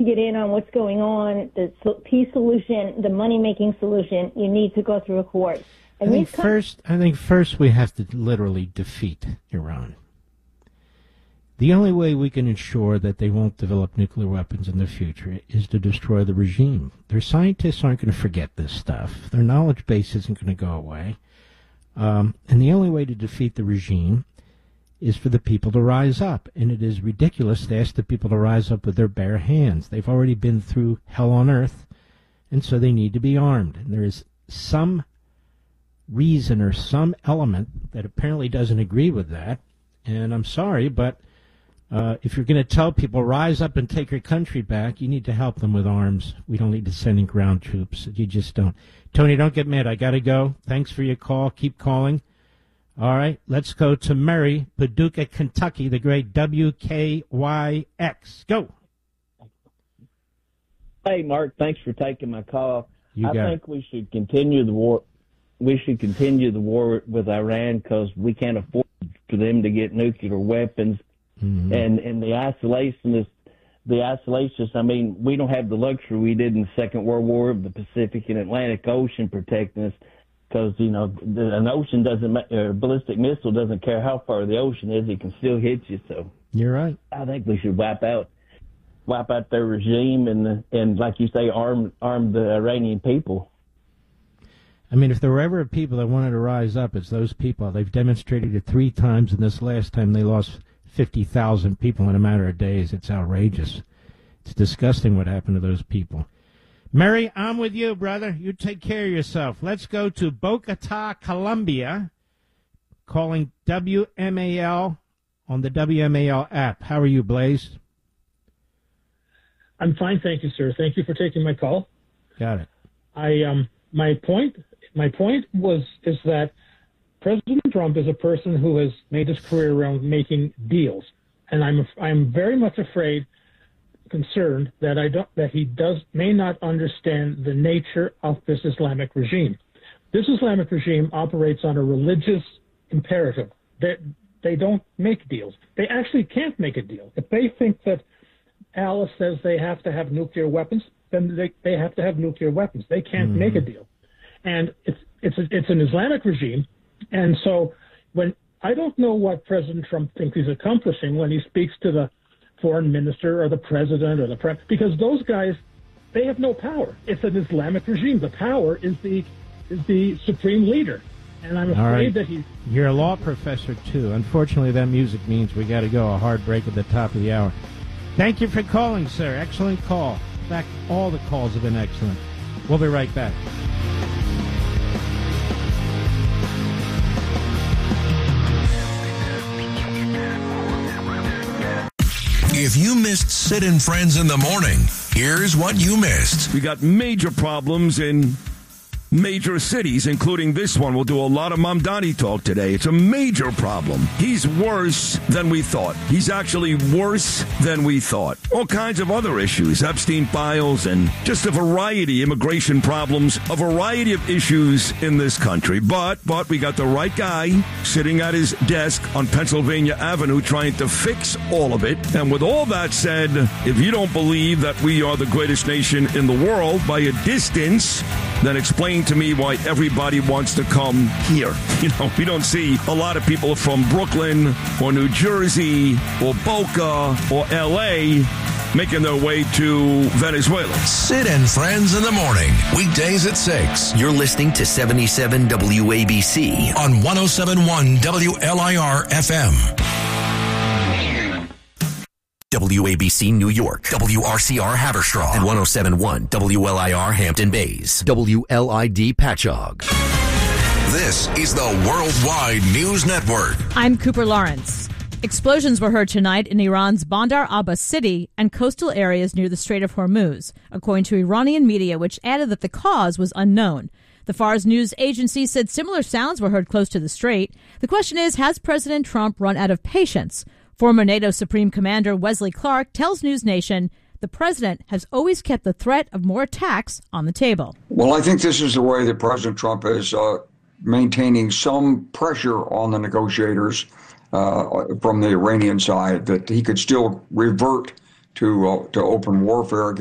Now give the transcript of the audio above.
get in on what's going on, the peace solution, the money-making solution, you need to go through a court. I think first we have to literally defeat Iran. The only way we can ensure that they won't develop nuclear weapons in the future is to destroy the regime. Their scientists aren't going to forget this stuff. Their knowledge base isn't going to go away. And the only way to defeat the regime is for the people to rise up. And it is ridiculous to ask the people to rise up with their bare hands. They've already been through hell on earth, and so they need to be armed. And there is some reason or some element that apparently doesn't agree with that. And I'm sorry, but if you're going to tell people, rise up and take your country back, you need to help them with arms. We don't need to send in ground troops. You just don't. Tony, don't get mad. I got to go. Thanks for your call. Keep calling. All right, let's go to Mary, Paducah, Kentucky, the great WKYX. Go. Hey, Mark, thanks for taking my call. I think we should continue the war. We should continue the war with Iran because we can't afford for them to get nuclear weapons. Mm-hmm. And the isolationists, I mean, we don't have the luxury we did in the Second World War of the Pacific and Atlantic Ocean protecting us because, an ocean a ballistic missile doesn't care how far the ocean is, it can still hit you. So you're right. I think we should wipe out their regime and like you say, arm the Iranian people. I mean, if there were ever a people that wanted to rise up, it's those people. They've demonstrated it 3 times, and this last time they lost 50,000 people in a matter of days. It's outrageous. It's disgusting what happened to those people. Mary, I'm with you, brother. You take care of yourself. Let's go to Bogota, Colombia, calling WMAL on the WMAL app. How are you, Blaze? I'm fine, thank you, sir. Thank you for taking my call. Got it. My point is that President Trump is a person who has made his career around making deals, and I'm very much concerned that he may not understand the nature of this Islamic regime. This Islamic regime operates on a religious imperative. They don't make deals. They actually can't make a deal. If they think that Allah says they have to have nuclear weapons, then they have to have nuclear weapons. They can't make a deal, and it's an Islamic regime. And so I don't know what President Trump thinks he's accomplishing when he speaks to the foreign minister or the president or because those guys, they have no power. It's an Islamic regime. The power is the supreme leader. And I'm afraid that he's... You're a law professor, too. Unfortunately, that music means we got to go. A hard break at the top of the hour. Thank you for calling, sir. Excellent call. In fact, all the calls have been excellent. We'll be right back. If you missed Sid and Friends in the morning, here's what you missed. We got major problems in major cities, including this one. We'll do a lot of Mamdani talk today. It's a major problem. He's worse than we thought. He's actually worse than we thought. All kinds of other issues, Epstein files, and just a variety, immigration problems, a variety of issues in this country. But we got the right guy sitting at his desk on Pennsylvania Avenue trying to fix all of it. And with all that said, if you don't believe that we are the greatest nation in the world by a distance, then explain to me why everybody wants to come here. We don't see a lot of people from Brooklyn or New Jersey or Boca or L.A. making their way to Venezuela. Sid and Friends in the morning, weekdays at 6. You're listening to 77 WABC on 107.1 WLIR FM. WABC New York, WRCR Haverstraw, and 107.1 WLIR Hampton Bays, WLID Patchogue. This is the Worldwide News Network. I'm Cooper Lawrence. Explosions were heard tonight in Iran's Bandar Abbas city and coastal areas near the Strait of Hormuz, according to Iranian media, which added that the cause was unknown. The Fars news agency said similar sounds were heard close to the strait. The question is, has President Trump run out of patience? Former NATO Supreme Commander Wesley Clark tells News Nation the president has always kept the threat of more attacks on the table. Well, I think this is the way that President Trump is maintaining some pressure on the negotiators from the Iranian side, that he could still revert to open warfare